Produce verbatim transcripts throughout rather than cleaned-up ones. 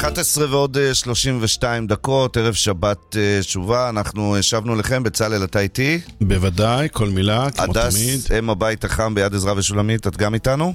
אחת עשרה ועוד שלושים ושתיים דקות, ערב שבת תשובה. אנחנו שבנו לכם. בצלאל, אתה איתי? בוודאי, כל מילה, כמו תמיד. הדס, אם הבית החם ביד עזרא ושולמית, את גם איתנו?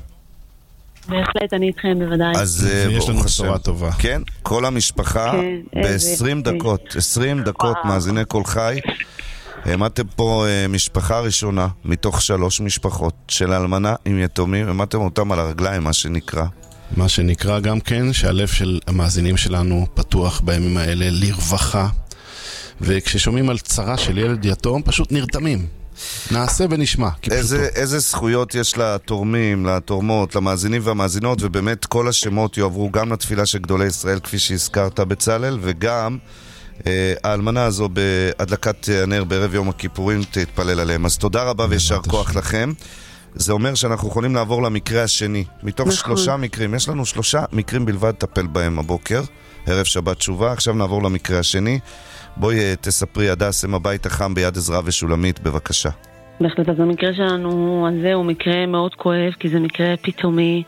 בהחלט, אני איתכם בוודאי. אז יש לנו בשורה טובה. כן, כל המשפחה ב-עשרים דקות, עשרים דקות מאזיני כל חי. העמדתם פה משפחה ראשונה מתוך שלוש משפחות של אלמנה עם יתומים, העמדתם אותם על הרגליים, מה שנקרא. מה שנקרא גם כן, שהלב של המאזינים שלנו פתוח בימים האלה לרווחה, וכששומעים על צרה של ילד יתום, פשוט נרתמים. נעשה ונשמע. איזה, איזה זכויות יש לתורמים, לתורמות, למאזינים והמאזינות, ובאמת כל השמות יועברו גם לתפילה של גדולי ישראל, כפי שהזכרת בצלאל, וגם אה, האלמנה הזו בהדלקת הנר בערב יום הכיפורים תתפלל עליהם. אז תודה רבה וישר כוח לכם. זה אומר שאנחנו יכולים לעבור למקרה השני. מתוך נכון. שלושה מקרים, יש לנו שלושה מקרים בלבד טפל בהם הבוקר, ערב שבת תשובה. עכשיו נעבור למקרה השני. בואי תספרי, הדס, עם הבית החם ביד עזרא ושולמית, בבקשה. בהחלט, אז המקרה שלנו הזה הוא מקרה מאוד כואב, כי זה מקרה פתאומי,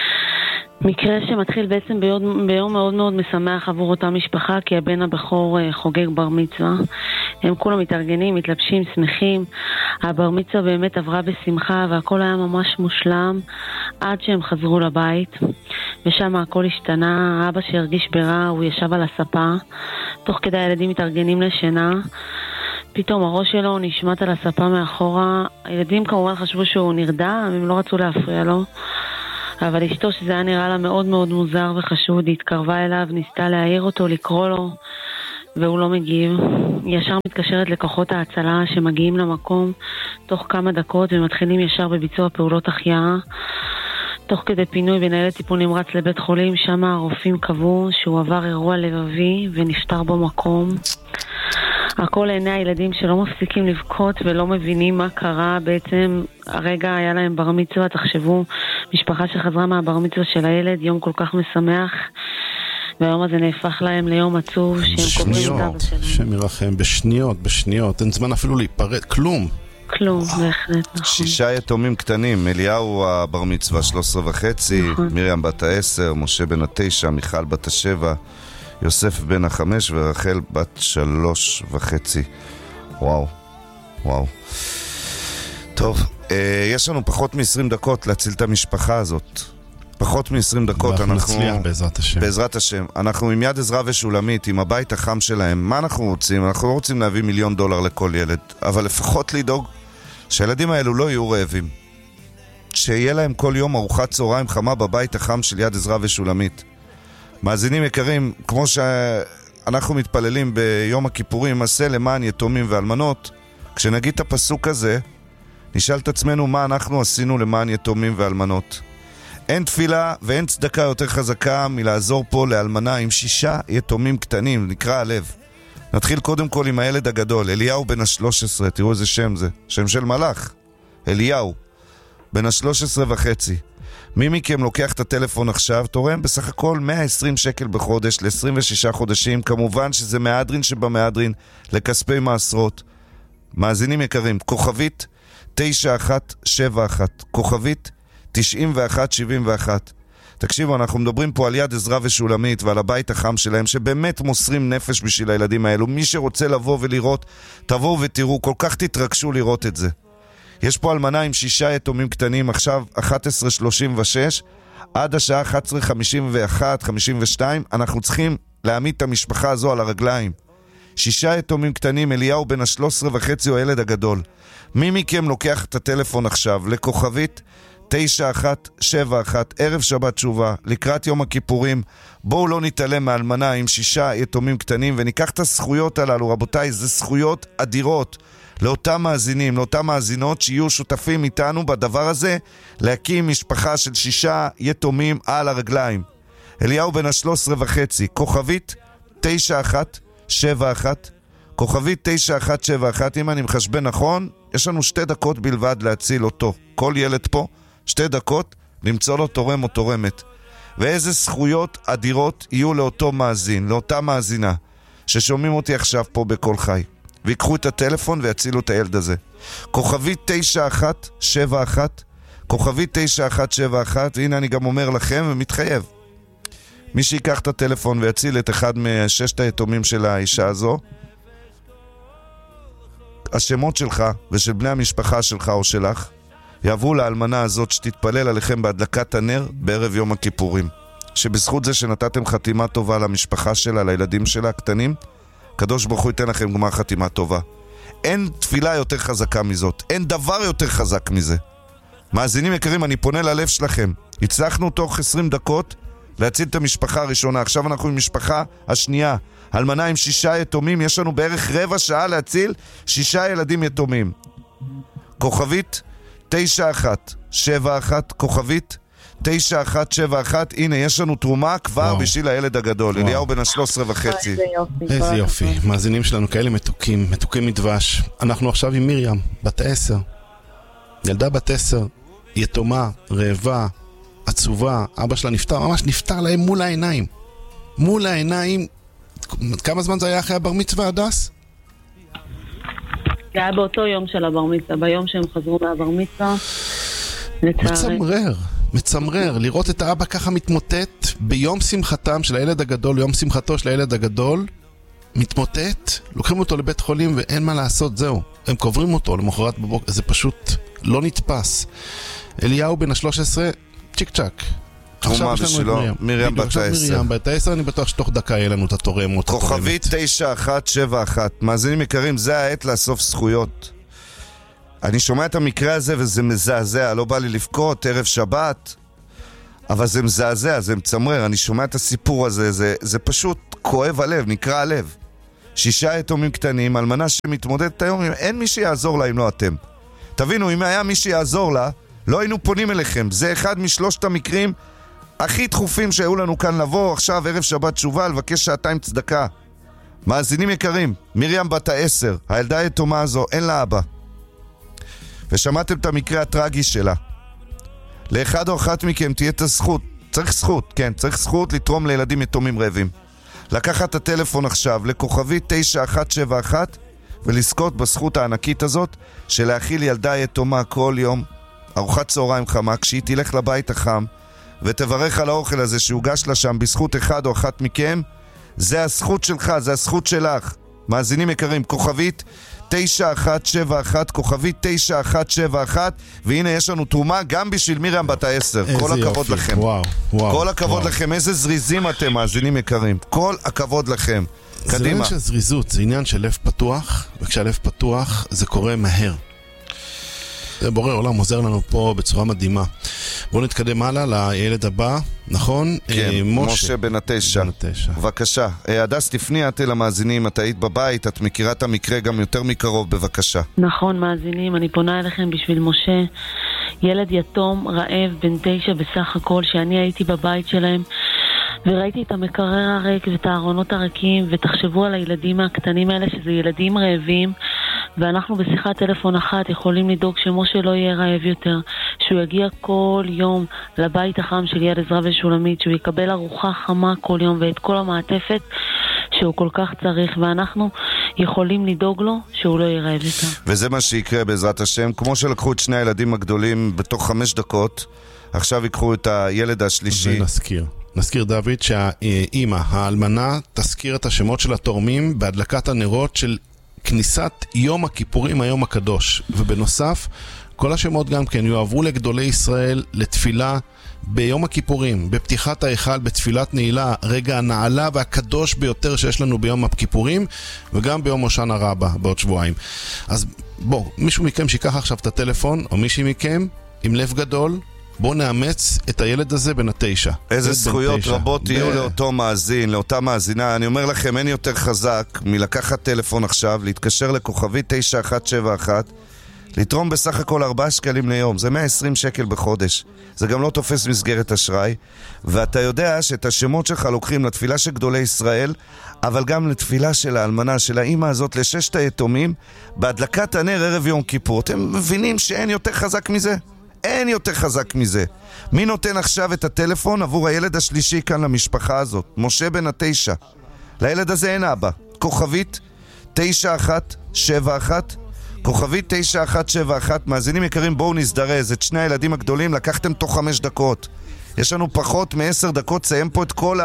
מקרה שמתחיל בעצם ביום, ביום מאוד מאוד משמח עבור אותה משפחה, כי הבן הבכור חוגג בר מצווה. הם כולם מתארגנים, מתלבשים, שמחים. הבר מצווה באמת עברה בשמחה, והכל היה ממש מושלם, עד שהם חזרו לבית. ושם הכל השתנה. האבא שהרגיש ברע, הוא ישב על הספה, תוך כדי הילדים מתארגנים לשינה. פתאום הראש שלו נשמט על הספה מאחורה. הילדים כמובן חשבו שהוא נרדם, הם לא רצו להפריע לו. אבל אשתו, שזה היה נראה לה מאוד מאוד מוזר וחשוד, היא התקרבה אליו, ניסתה להעיר אותו, לקרוא לו, והוא לא מגיב. היא ישר מתקשרת לכוחות ההצלה שמגיעים למקום תוך כמה דקות ומתחילים ישר בביצוע פעולות החייאה. תוך כדי פינוי בניידת טיפול נמרץ לבית חולים, שם הרופאים קבעו שהוא עבר אירוע לבבי ונפטר במקום. הכל לעיני הילדים שלא מפסיקים לבכות ולא מבינים מה קרה. בעצם הרגע היה להם בר מצווה, תחשבו, משפחה שחזרה מהבר מצווה של הילד, יום כל כך משמח, והיום הזה נהפך להם ליום עצוב שהם קוראים את אבא שלהם. שם ירחם, בשניות, בשניות, אין זמן אפילו להיפרד, כלום. כלום, בהחלט, נכון. שישה יתומים קטנים, אליהו הבר מצווה שלוש עשרה וחצי, נכון. מרים בת העשר, משה בן התשע, מיכל בת השבע, יוסף בן החמש ורחל בת שלוש וחצי. וואו, וואו. טוב, אה, יש לנו פחות מ-עשרים דקות להציל את המשפחה הזאת. פחות מ-עשרים דקות אנחנו... נצליח בעזרת השם. בעזרת השם. אנחנו עם יד עזרא ושולמית, עם הבית החם שלהם. מה אנחנו רוצים? אנחנו לא רוצים להביא מיליון דולר לכל ילד, אבל לפחות לדאוג שהילדים האלו לא יהיו רעבים. שיהיה להם כל יום ארוחת צהריים חמה בבית החם של יד עזרא ושולמית. מאזינים יקרים, כמו שאנחנו מתפללים ביום הכיפורים, עשה למען יתומים ואלמנות, כשנגיד את הפסוק הזה, נשאל את עצמנו מה אנחנו עשינו למען יתומים ואלמנות. אין תפילה ואין צדקה יותר חזקה מלעזור פה לאלמנה עם שישה יתומים קטנים, נקרא הלב. נתחיל קודם כל עם הילד הגדול, אליהו בן ה-שלוש עשרה, תראו איזה שם זה, שם של מלאך, אליהו, בן ה-שלוש עשרה וחצי. מי מכם לוקח את הטלפון עכשיו, תורם בסך הכל מאה ועשרים שקל בחודש ל-עשרים ושישה חודשים, כמובן שזה מהדרין שבמהדרין, לכספי מעשרות. מאזינים יקרים, כוכבית תשע אחת שבע אחת, כוכבית תשעים ואחת שבעים ואחת. תקשיבו, אנחנו מדברים פה על יד עזרא ושולמית ועל הבית החם שלהם, שבאמת מוסרים נפש בשביל הילדים האלו. מי שרוצה לבוא ולראות, תבואו ותראו, כל כך תתרגשו לראות את זה. יש פה אלמנה עם שישה יתומים קטנים, עכשיו אחת עשרה שלושים ושש, עד השעה אחת עשרה חמישים ואחת חמישים ושתיים, אנחנו צריכים להעמיד את המשפחה הזו על הרגליים. שישה יתומים קטנים, אליהו בן ה-שלוש עשרה וחצי הוא הילד הגדול. מי מכם לוקח את הטלפון עכשיו לכוכבית תשע אחת שבע אחת, ערב שבת תשובה, לקראת יום הכיפורים, בואו לא נתעלם מאלמנה עם שישה יתומים קטנים וניקח את הזכויות הללו. רבותיי, זה זכויות אדירות לאותם מאזינים, לאותם מאזינות שיהיו שותפים איתנו בדבר הזה, להקים משפחה של שישה יתומים על הרגליים. אליהו בן ה-שלוש עשרה וחצי, כוכבית תשע אחת שבע אחת, כוכבית תשע אחת שבע אחת, אם אני מחשבן נכון, יש לנו שתי דקות בלבד להציל אותו. כל ילד פה, שתי דקות, למצוא לו תורם או תורמת. ואיזה זכויות אדירות יהיו לאותו מאזין, לאותה מאזינה, ששומעים אותי עכשיו פה בכל חי. ויקחו את הטלפון ויצילו את הילד הזה. כוכבית תשע אחת שבע אחת, כוכבית תשע אחת שבע אחת, והנה אני גם אומר לכם ומתחייב. מי שיקח את הטלפון ויציל את אחד מששת היתומים של האישה הזו, השמות שלך ושל בני המשפחה שלך או שלך יעברו לאלמנה הזאת שתתפלל עליכם בהדלקת הנר בערב יום הכיפורים. שבזכות זה שנתתם חתימה טובה למשפחה שלה, לילדים שלה הקטנים, הקדוש ברוך הוא ייתן לכם גמר חתימה טובה. אין תפילה יותר חזקה מזאת, אין דבר יותר חזק מזה. מאזינים יקרים, אני פונה ללב שלכם. הצלחנו תוך עשרים דקות להציל את המשפחה הראשונה, עכשיו אנחנו עם משפחה השנייה, אלמנה עם שישה יתומים, יש לנו בערך רבע שעה להציל שישה ילדים יתומים. כוכבית תשע אחת שבע אחת, כוכבית תשע אחת שבע אחת, הנה יש לנו תרומה כבר וואו. בשביל הילד הגדול, וואו. אליהו בן ה-שלוש עשרה וחצי. איזה יופי. איזה יופי, מאזינים שלנו כאלה מתוקים, מתוקים מדבש. אנחנו עכשיו עם מרים, בת עשר, ילדה בת עשר, יתומה, רעבה, עצובה, אבא שלה נפטר, ממש נפטר להם מול העיניים. מול העיניים. כמה זמן זה היה אחרי הבר מצווה, הדס? זה היה באותו יום של הבר מצווה, ביום שהם חזרו מהבר מצווה. מצמרר, מצמרר, לראות את האבא ככה מתמוטט ביום שמחתם של הילד הגדול, יום שמחתו של הילד הגדול, מתמוטט, לוקחים אותו לבית חולים ואין מה לעשות, זהו. הם קוברים אותו למחרת בבוקר, זה פשוט לא נתפס. אליהו בן ה-שלוש עשרה, צ'יק צ'ק. תרומה בשבילו, מרים בת העשר. מרים בת העשר, אני בטוח שתוך דקה יהיה לנו את התורמת. כוכבית תשע אחת שבע אחת. מאזינים יקרים, זה העת לאסוף זכויות. אני שומע את המקרה הזה וזה מזעזע, לא בא לי לבכות, ערב שבת, אבל זה מזעזע, זה מצמרר, אני שומע את הסיפור הזה, זה, זה פשוט כואב הלב, נקרא הלב. שישה יתומים קטנים, אלמנה שמתמודדת היום, אין מי שיעזור לה אם לא אתם. תבינו, אם היה מי שיעזור לה, לא היינו פונים אליכם. זה אחד משלושת המקרים הכי דחופים שהיו לנו כאן לבוא עכשיו ערב שבת תשובה, לבקש שעתיים צדקה. מאזינים יקרים, מרים בת העשר, הילדה היתומה הזו, אין לה אבא. ושמעתם את המקרה הטרגי שלה. לאחד או אחת מכם תהיה את הזכות, צריך זכות, כן, צריך זכות לתרום לילדים יתומים רעבים. לקחת את הטלפון עכשיו לכוכבית תשע אחת שבע אחת ולזכות בזכות הענקית הזאת של להאכיל ילדה יתומה כל יום ארוחת צהריים חמה, כשהיא תלך לבית החם ותברך על האוכל הזה שהוגש לה שם בזכות אחד או אחת מכם. זה הזכות שלך, זה הזכות שלך. מאזינים יקרים, כוכבית תשע אחת שבע אחת, כוכבית תשע אחת שבע אחת, והנה יש לנו תרומה גם בשביל מרים בת העשר. כל הכבוד יופי. לכם. וואו, וואו, כל הכבוד וואו. לכם, איזה זריזים אתם, מאזינים יקרים. כל הכבוד לכם. זה קדימה. עניין של זריזות, זה עניין של לב פתוח, וכשהלב פתוח זה קורה מהר. זה בורא עולם עוזר לנו פה בצורה מדהימה. בואו נתקדם הלאה לילד הבא, נכון? כן, אה, משה. משה בן התשע. בן התשע. בבקשה. אה, הדס, תפני את אל המאזינים, את היית בבית, את מכירה את המקרה גם יותר מקרוב, בבקשה. נכון, מאזינים, אני פונה אליכם בשביל משה, ילד יתום, רעב, בן תשע בסך הכל, שאני הייתי בבית שלהם, וראיתי את המקרר הריק ואת הארונות הריקים, ותחשבו על הילדים הקטנים האלה, שזה ילדים רעבים, ואנחנו בשיחת טלפון אחת יכולים לדאוג שמשה לא יהיה רעב יותר, שהוא יגיע כל יום לבית החם של יד עזרא ושולמית, שהוא יקבל ארוחה חמה כל יום ואת כל המעטפת שהוא כל כך צריך, ואנחנו יכולים לדאוג לו שהוא לא יהיה רעב יותר. וזה מה שיקרה בעזרת השם, כמו שלקחו את שני הילדים הגדולים בתוך חמש דקות, עכשיו ייקחו את הילד השלישי. ונזכיר. נזכיר דוד שהאימא, האלמנה, תזכיר את השמות של התורמים בהדלקת הנרות של כניסת יום הכיפורים, היום הקדוש. ובנוסף, כל השמות גם כן יועברו לגדולי ישראל לתפילה ביום הכיפורים, בפתיחת ההיכל, בתפילת נעילה, רגע הנעלה והקדוש ביותר שיש לנו ביום הכיפורים, וגם ביום הושענא רבה בעוד שבועיים. אז בוא, מישהו מכם שיקח עכשיו את הטלפון, או מישהי מכם, עם לב גדול, בואו נאמץ את הילד הזה בן התשע. איזה זכויות רבות תהיו ב... לאותו מאזין, לאותה מאזינה. אני אומר לכם, אין יותר חזק מלקחת טלפון עכשיו, להתקשר לכוכבית תשע אחת שבע אחת, לתרום בסך הכל ארבעה שקלים ליום. זה מאה ועשרים שקל בחודש. זה גם לא תופס מסגרת אשראי. ואתה יודע שאת השמות שלך לוקחים לתפילה של גדולי ישראל, אבל גם לתפילה של האלמנה, של האמא הזאת, לששת היתומים, בהדלקת הנר ערב יום כיפור. אתם מבינים שאין יותר חזק מזה? אין יותר חזק מזה. מי נותן עכשיו את הטלפון עבור הילד השלישי כאן למשפחה הזאת? משה בן התשע. לילד הזה אין אבא. כוכבית תשע אחת שבע אחת, כוכבית תשע אחת שבע אחת. מאזינים יקרים, בואו נזדרז. את שני הילדים הגדולים לקחתם תוך חמש דקות. יש לנו פחות מעשר דקות, סיים פה את כל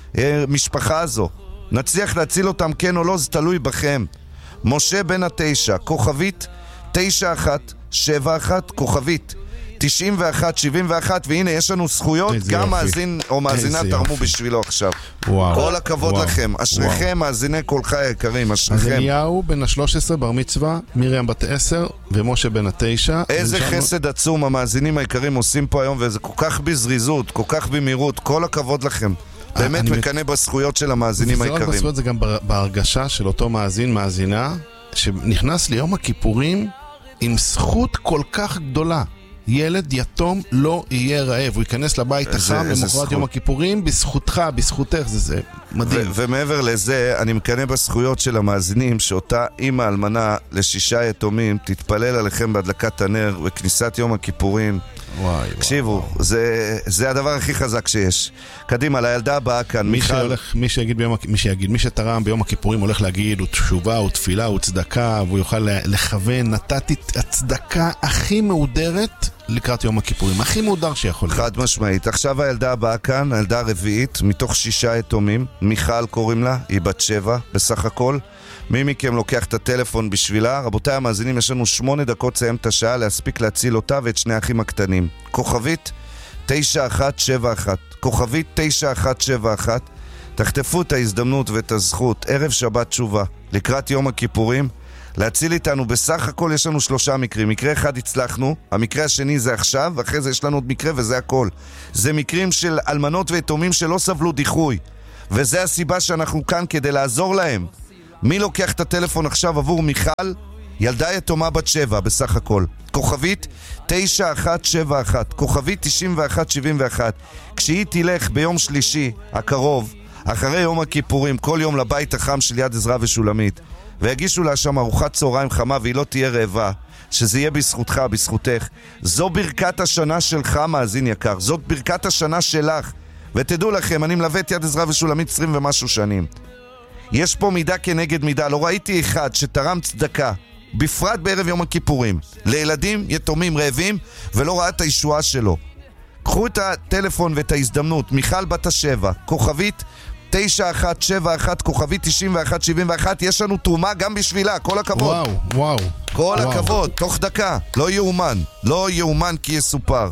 המשפחה הזו. נצליח להציל אותם כן או לא, זה תלוי בכם. משה בן התשע, כוכבית תשע אחת שבע אחת, כוכבית תשעים ואחת שבעים ואחת, והנה יש לנו זכויות, גם יופי. מאזין או מאזינה תרמו יופי. בשבילו עכשיו. וואו, כל הכבוד וואו, לכם, אשריכם וואו. מאזיני קולך היקרים, אשריכם. אז אליהו בן ה-שלוש עשרה בר מצווה, מרים בת עשר ומשה בן התשע. איזה חסד עצום המאזינים היקרים עושים פה היום, וזה כל כך בזריזות, כל כך במהירות, כל הכבוד לכם. באמת מקנה בזכויות של המאזינים היקרים. וזה רק בזכויות, זה גם בהרגשה של אותו מאזין, מאזינה, שנכנס ליום הכיפורים עם זכות כל כך גדולה. ילד יתום לא יהיה רעב, הוא ייכנס לבית החם למחרת יום הכיפורים בזכותך, בזכותך, זה, זה מדהים. ומעבר לזה, אני מקנה בזכויות של המאזינים שאותה אמא אלמנה לשישה יתומים תתפלל עליכם בהדלקת הנר וכניסת יום הכיפורים. וואי, תקשיבו, וואי. זה, זה הדבר הכי חזק שיש. קדימה, לילדה הבאה כאן, מי מיכל. שהולך, מי שיגיד ביום, מי שיגיד, מי שתרם ביום הכיפורים הולך להגיד, הוא תשובה, הוא תפילה, הוא צדקה, והוא יוכל לכוון, נתתי הצדקה הכי מהודרת לקראת יום הכיפורים, הכי מהודר שיכול להיות. חד משמעית. עכשיו הילדה הבאה כאן, הילדה הרביעית, מתוך שישה יתומים, מיכל קוראים לה, היא בת שבע בסך הכל. מי מכם לוקח את הטלפון בשבילה? רבותיי המאזינים, יש לנו שמונה דקות סיים את השעה להספיק להציל אותה ואת שני האחים הקטנים. כוכבית תשע אחת שבע אחת, כוכבית תשע אחת שבע אחת, תחטפו את ההזדמנות ואת הזכות, ערב שבת תשובה, לקראת יום הכיפורים, להציל איתנו. בסך הכל יש לנו שלושה מקרים. מקרה אחד הצלחנו, המקרה השני זה עכשיו, ואחרי זה יש לנו עוד מקרה וזה הכל. זה מקרים של אלמנות ויתומים שלא סבלו דיחוי, וזה הסיבה שאנחנו כאן כדי לעזור להם. מי לוקח את הטלפון עכשיו עבור מיכל? ילדה יתומה בת שבע בסך הכל. כוכבית תשע אחת שבע אחת, כוכבית תשעים ואחת שבעים ואחת. כשהיא תלך ביום שלישי הקרוב, אחרי יום הכיפורים, כל יום לבית החם של יד עזרא ושולמית, ויגישו לה שם ארוחת צהריים חמה והיא לא תהיה רעבה, שזה יהיה בזכותך, בזכותך. זו ברכת השנה שלך, מאזין יקר, זאת ברכת השנה שלך. ותדעו לכם, אני מלווה את יד עזרא ושולמית עשרים ומשהו שנים. יש פה מידה כנגד מידה. לא ראיתי אחד שתרם צדקה, בפרט בערב יום הכיפורים, לילדים יתומים רעבים, ולא ראה את הישועה שלו. קחו את הטלפון ואת ההזדמנות. מיכל בת השבע, כוכבית תשע אחת שבע אחת, כוכבית תשעים ואחת שבעים ואחת. יש לנו תרומה גם בשבילה, כל הכבוד. וואו, וואו. כל וואו. הכבוד, תוך דקה. לא יאומן, לא יאומן כי יסופר.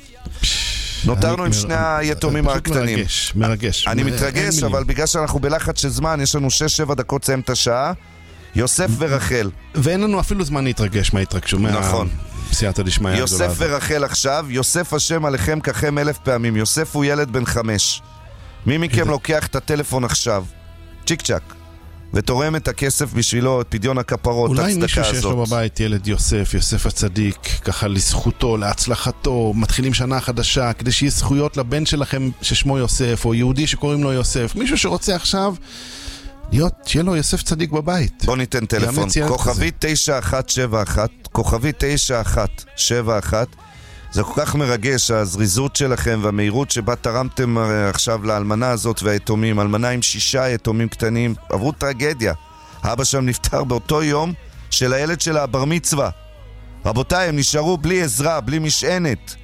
נותרנו עם שני היתומים הקטנים. מרגש, מרגש. אני מתרגש, אבל בגלל שאנחנו בלחץ של זמן, יש לנו שש שבע דקות סיים את השעה. יוסף ורחל. ואין לנו אפילו זמן להתרגש מההתרגשו. נכון. סייעתא דשמיא הגדולה. יוסף ורחל עכשיו. יוסף השם עליכם ככם אלף פעמים. יוסף הוא ילד בן חמש. מי מכם לוקח את הטלפון עכשיו, צ'יק צ'ק, ותורם את הכסף בשבילו, את פדיון הכפרות, את הצדקה הזאת? אולי מישהו שיש לו בבית ילד יוסף, יוסף הצדיק, ככה לזכותו, להצלחתו, מתחילים שנה חדשה, כדי שיהיה זכויות לבן שלכם ששמו יוסף, או יהודי שקוראים לו יוסף, מישהו שרוצה עכשיו להיות, שיהיה לו יוסף צדיק בבית. בוא ניתן טלפון, כוכבית תשע אחת שבע אחת, כוכבית תשע אחת שבע אחת. זה כל כך מרגש, הזריזות שלכם והמהירות שבה תרמתם עכשיו לאלמנה הזאת והיתומים. אלמנה עם שישה יתומים קטנים, עברו טרגדיה. אבא שם נפטר באותו יום של הילד שלה, בר מצווה. רבותיי, הם נשארו בלי עזרה, בלי משענת.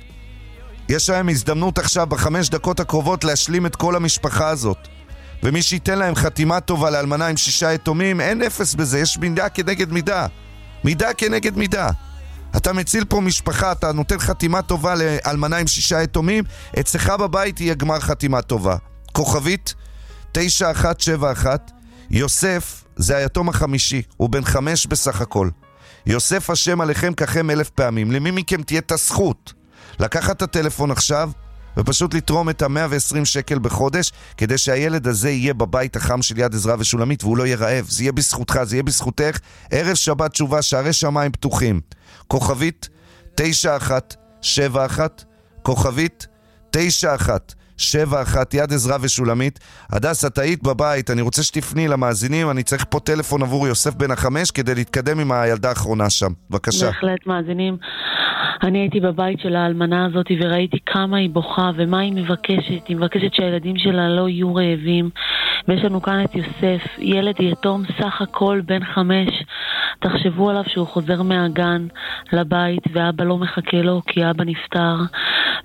יש להם הזדמנות עכשיו בחמש דקות הקרובות להשלים את כל המשפחה הזאת. ומי שייתן להם חתימה טובה לאלמנה עם שישה יתומים, אין אפס בזה, יש מידה כנגד מידה. מידה כנגד מידה. אתה מציל פה משפחה, אתה נותן חתימה טובה לאלמנה עם שישה יתומים, אצלך בבית יהיה גמר חתימה טובה. כוכבית תשע אחת שבע אחת. יוסף זה היתום החמישי, הוא בן חמש בסך הכל. יוסף השם עליכם ככם אלף פעמים. למי מכם תהיה את הזכות לקחת את הטלפון עכשיו ופשוט לתרום את ה-מאה ועשרים שקל בחודש, כדי שהילד הזה יהיה בבית החם של יד עזרא ושולמית והוא לא יהיה רעב. זה יהיה בזכותך, זה יהיה בזכותך. ערב שבת תשובה, שערי שמיים פתוחים. כוכבית תשע אחת שבע אחת, כוכבית תשע אחת שבע אחת, יד עזרא ושולמית. הדס, את היית בבית, אני רוצה שתפני למאזינים, אני צריך פה טלפון עבור יוסף בן החמש כדי להתקדם עם הילדה האחרונה שם. בבקשה. בהחלט מאזינים. אני הייתי בבית של האלמנה הזאת וראיתי כמה היא בוכה ומה היא מבקשת. היא מבקשת שהילדים שלה לא יהיו רעבים. ויש לנו כאן את יוסף, ילד יתום סך הכל בן חמש. תחשבו עליו שהוא חוזר מהגן לבית ואבא לא מחכה לו כי אבא נפטר.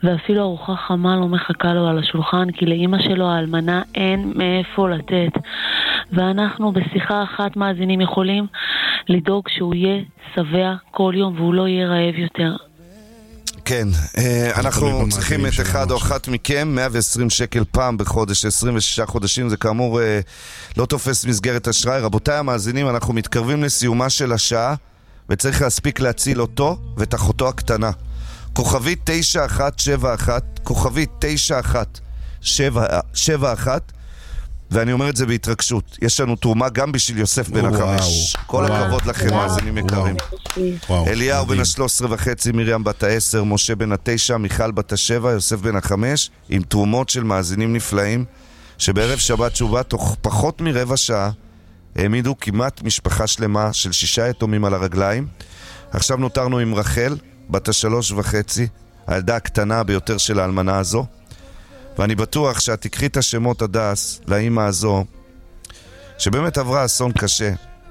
ואפילו ארוחה חמה לא מחכה לו על השולחן, כי לאמא שלו האלמנה אין מאיפה לתת. ואנחנו בשיחה אחת מאזינים יכולים לדאוג שהוא יהיה שבע כל יום והוא לא יהיה רעב יותר. כן, אנחנו צריכים את אחד או אחת מכם, מאה ועשרים שקל פעם בחודש, עשרים ושישה חודשים, זה כאמור לא תופס מסגרת אשראי. רבותיי המאזינים, אנחנו מתקרבים לסיומה של השעה, וצריך להספיק להציל אותו ואת אחותו הקטנה. כוכבית תשע אחת שבע אחת, כוכבית תשע אחת שבע אחת, ואני אומר את זה בהתרגשות. יש לנו תרומה גם בשביל יוסף בן החמש. כל הכבוד לכם, מאזינים יקרים. אליהו בן השלוש עשרה וחצי, מרים בת העשר, משה בן התשע, מיכל בת השבע, יוסף בן החמש, עם תרומות של מאזינים נפלאים, שבערב שבת תשובה, תוך פחות מרבע שעה, העמידו כמעט משפחה שלמה של שישה יתומים על הרגליים. עכשיו נותרנו עם רחל, בת השלוש וחצי, הילדה הקטנה ביותר של האלמנה הזו. ואני בטוח שאת תקחי את השמות הדס לאמא הזו, שבאמת עברה אסון קשה,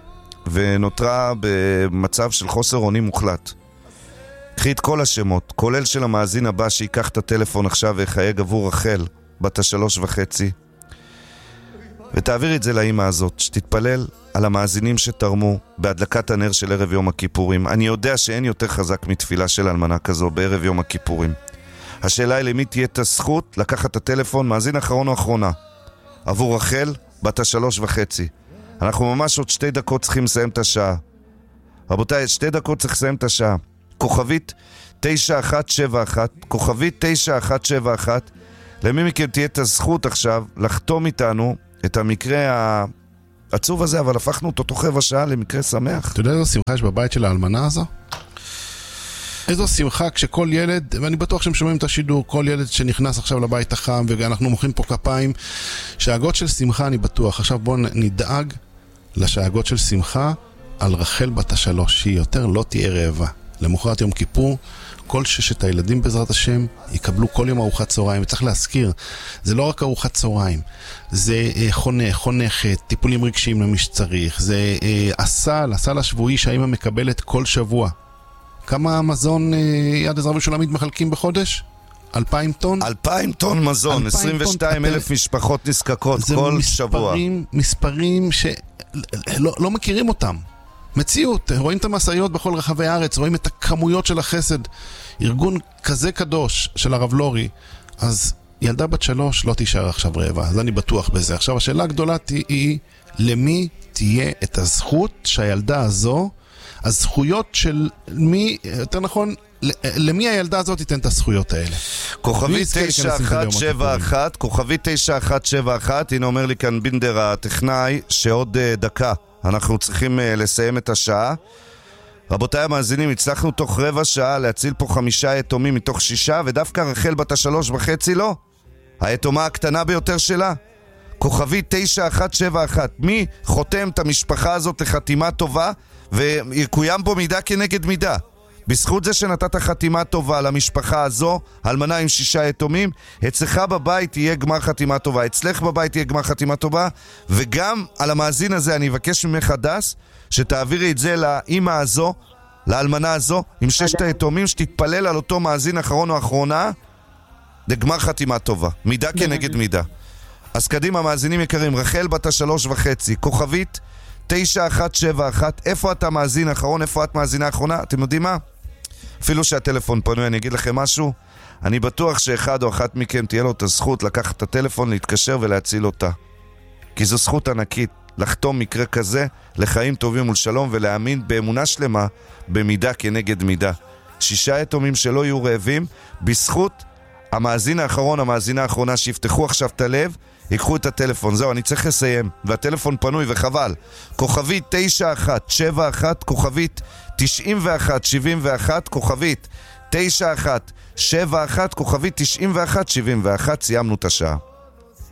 ונותרה במצב של חוסר אונים מוחלט. קחי את כל השמות, כולל של המאזין הבא שיקח את הטלפון עכשיו ויחייג עבור רחל, בת השלוש וחצי, ותעבירי את זה לאמא הזאת, שתתפלל על המאזינים שתרמו בהדלקת הנר של ערב יום הכיפורים. אני יודע שאין יותר חזק מתפילה של אלמנה כזו בערב יום הכיפורים. השאלה היא למי תהיה את הזכות לקחת את הטלפון, מאזין אחרון או אחרונה, עבור רחל, בת השלוש וחצי. אנחנו ממש עוד שתי דקות צריכים לסיים את השעה. רבותיי, שתי דקות צריך לסיים את השעה. כוכבית תשע אחת שבע אחת, כוכבית תשע אחת שבע אחת, למי מכם תהיה את הזכות עכשיו לחתום איתנו את המקרה העצוב הזה, אבל הפכנו אותו תוך רבע שעה למקרה שמח. אתה יודע איזו שמחה יש בבית של האלמנה הזו? איזו שמחה כשכל ילד, ואני בטוח שהם שומעים את השידור, כל ילד שנכנס עכשיו לבית החם, ואנחנו מוחאים פה כפיים, שאגות של שמחה אני בטוח. עכשיו בואו נדאג לשאגות של שמחה על רחל בת השלוש, שהיא יותר לא תהיה רעבה. למחרת יום כיפור, כל ששת הילדים בעזרת השם יקבלו כל יום ארוחת צהריים. וצריך להזכיר, זה לא רק ארוחת צהריים, זה חונך, חונכת, טיפולים רגשיים למי שצריך, זה הסל, הסל השבועי שהאמא מקבלת כל שבוע. כמה מזון יד עזרא ושולמית מחלקים בחודש? אלפיים טון? אלפיים טון מזון, עשרים ושתיים אלף משפחות נזקקות כל שבוע. זה מספרים שלא לא מכירים אותם. מציאות, רואים את המסעיות בכל רחבי הארץ, רואים את הכמויות של החסד. ארגון כזה קדוש של הרב לורי, אז ילדה בת שלוש לא תישאר עכשיו רעבה, אז אני בטוח בזה. עכשיו השאלה הגדולה היא, למי תהיה את הזכות שהילדה הזו, הזכויות של מי, יותר נכון, למי הילדה הזאת תיתן את הזכויות האלה? כוכבית תשע אחת שבע אחת, כוכבית תשע אחת שבע אחת, הנה אומר לי כאן בינדר הטכנאי שעוד דקה אנחנו צריכים לסיים את השעה. רבותיי המאזינים, הצלחנו תוך רבע שעה להציל פה חמישה יתומים מתוך שישה, ודווקא רחל בת השלוש וחצי לא, היתומה הקטנה ביותר שלה. כוכבית תשע אחת שבע אחת, מי חותם את המשפחה הזאת לחתימה טובה ויקוים בו מידה כנגד מידה? בזכות זה שנתת חתימה טובה למשפחה הזו, אלמנה עם שישה יתומים, אצלך בבית יהיה גמר חתימה טובה, אצלך בבית יהיה גמר חתימה טובה, וגם על המאזין הזה אני אבקש ממך הדס, שתעבירי את זה לאמא הזו, לאלמנה הזו, עם ששת היתומים, שתתפלל על אותו מאזין אחרון או אחרונה, לגמר חתימה טובה, מידה כנגד מידה. אז קדימה מאזינים יקרים, רחל בת השלוש וחצי, כוכבית תשע אחת שבע אחת, איפה אתה מאזין האחרון, איפה את מאזינה האחרונה? אתם יודעים מה? אפילו שהטלפון פנוי, אני אגיד לכם משהו, אני בטוח שאחד או אחת מכם תהיה לו את הזכות לקחת את הטלפון, להתקשר ולהציל אותה. כי זו זכות ענקית, לחתום מקרה כזה לחיים טובים ולשלום, ולהאמין באמונה שלמה במידה כנגד מידה. שישה יתומים שלא יהיו רעבים, בזכות המאזין האחרון, המאזינה האחרונה שיפתחו עכשיו את הלב, ייקחו את הטלפון. זהו, אני צריך לסיים, והטלפון פנוי וחבל. כוכבית תשע אחת שבע אחת, כוכבית תשעים ואחת שבעים ואחת, כוכבית תשע אחת שבע אחת, כוכבית תשעים ואחת שבעים ואחת. סיימנו את השעה.